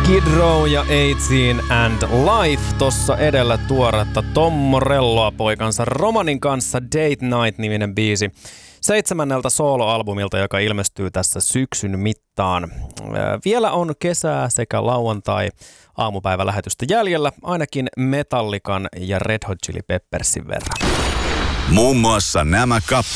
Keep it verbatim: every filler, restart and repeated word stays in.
Skid Row ja eighteen and Life. Tossa edellä tuoretta Tom Morelloa poikansa Romanin kanssa Date Night-niminen biisi. Seitsemänneltä soloalbumilta, joka ilmestyy tässä syksyn mittaan. Vielä on kesää sekä lauantai aamupäivälähetystä jäljellä, ainakin Metallican ja Red Hot Chili Peppersin verran. Muun muassa nämä kappaleet.